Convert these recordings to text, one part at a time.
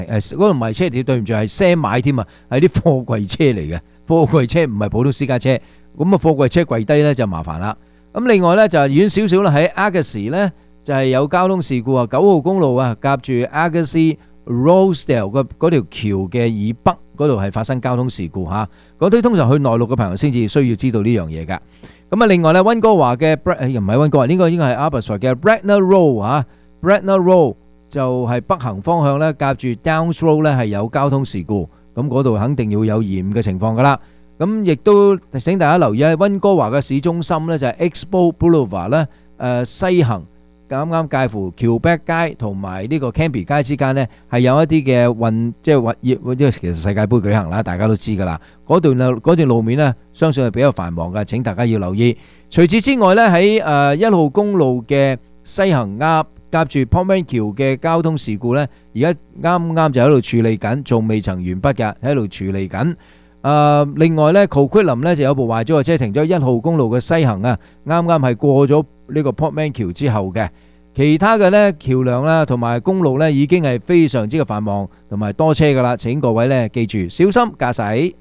嗰度唔係車貼，對唔住係賒買添啊，係啲貨櫃車嚟嘅，貨櫃車唔係普通私家車，咁啊貨櫃車跪低咧就麻煩啦。咁另外咧就遠少少啦，喺 Argosy 咧就係有交通事故啊，9號公路啊夾住 Argosy Rosedale 嗰條橋嘅以北嗰度係發生交通事故嚇，嗰啲通常去內陸嘅朋友先至需要知道呢樣嘢㗎。咁啊，另外咧溫哥華嘅又唔係溫哥華，呢個應該係 Abbotsford 嘅 Bracknell Road 嚇 ，Bracknell Road 就係北行方向咧夾住 Downs Road 咧係有交通事故，咁嗰度肯定要有延誤嘅情況㗎啦。咁亦都提醒大家留意喺溫哥華嘅市中心咧就係 Expo Boulevard 咧西行。啱啱介乎橋北街同埋呢個 Cambie 街之間呢，係有一啲嘅即係其實世界盃舉行啦，大家都知㗎啦。嗰段路面呢，相信係比較繁忙嘅，請大家要留意。除此之外呢，喺1號公路嘅西行夾住 Portman 橋嘅交通事故呢，而家啱啱就喺度處理緊，仲未曾完畢嘅，喺度處理緊。另外呢 Coquitlam 呢就有部壞咗嘅車停咗1號公路嘅西行啊，啱啱係過咗呢個 Portman 橋之後嘅，其他嘅呢橋梁啦同埋公路呢已經係非常之嘅繁忙同埋多車噶啦，請各位呢記住小心駕駛。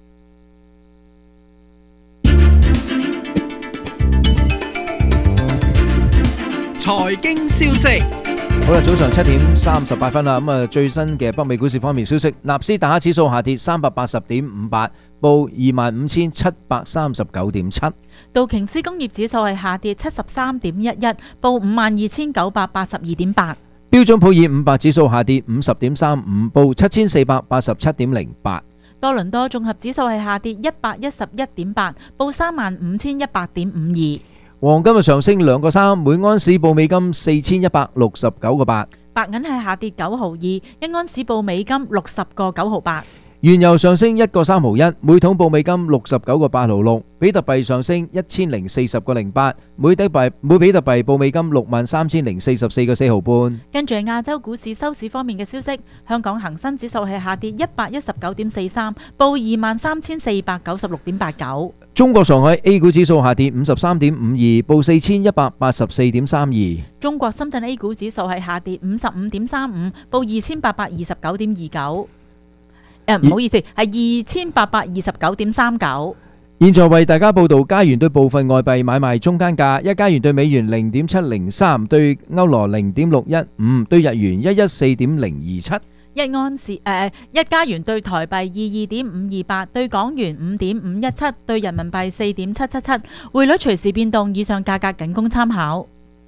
財經消息。 好啦，早上7點38分啦，咁啊最新嘅北美股市方面消息，納斯達克指數下跌380.58，報25,739.7。 道瓊斯工業指數係下跌73.11，報52,982.8。 標準普爾500指數下跌50.35，報7,487.08。 多倫多綜合指數係下跌111.8，報35,100.52。 黃金嘅上升2個3，每安士報美金4,169個8。 白銀係下跌9毫2，一安士報美金60個9毫8。 原油上升1個3毫1，每桶報美金69個8毫6。比特幣上升1040個08，每比特幣報美金63,044個4毫半。 跟住亞洲股市收市方面嘅消息，香港恒生指數係下跌119.43，報23,496.89。 中國上海 A 股指數下跌53.52，報4,184.32。 中國深圳 A 股指數係下跌55.35，報2,829.29。唔好意思，係2,829.39。 現在為大家報道加元對部分外幣買賣中間價：一加元對美元0.703，對歐羅0.615，對日元114.027。 一加元對台幣22.528，對港元5.517，對人民幣4.777。匯率隨時變動，以上價格僅供參考。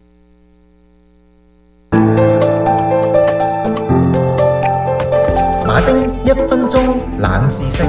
馬丁1分鐘冷知識。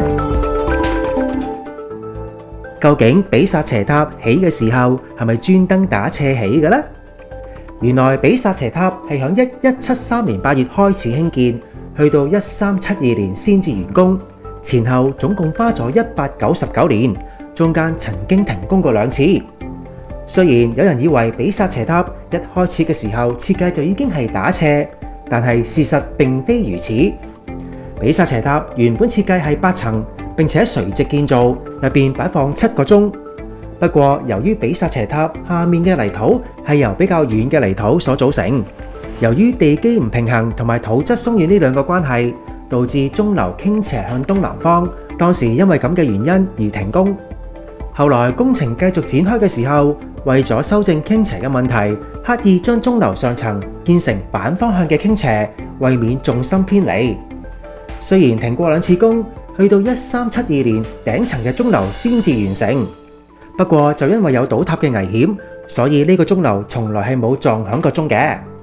究竟比薩斜塔起嘅時候係咪專登打斜起嘅呢？原來比薩斜塔係響1173年8月開始興建，去到1372年先至完工，前後總共花咗199年，中間曾經停工過2次。雖然有人以為比薩斜塔一開始嘅時候設計就已經係打斜，但係事實並非如此。比薩斜塔原本設計係8層，並且垂直建造，入邊擺放7個鐘。不過由於比薩斜塔下面嘅泥土係由比較軟嘅泥土所組成，由於地基唔平衡同埋土質鬆軟呢兩個關係，導致鐘樓傾斜向東南方。當時因為咁嘅原因而停工。後來工程繼續展開嘅時候，為咗修正傾斜嘅問題，刻意將鐘樓上層建成反方向嘅傾斜，為免重心偏離。雖然停過2次工，去到1372年頂層嘅鐘樓先至完成。不過就因為有倒塌嘅危險，所以呢個鐘樓從來係冇撞響過鐘嘅。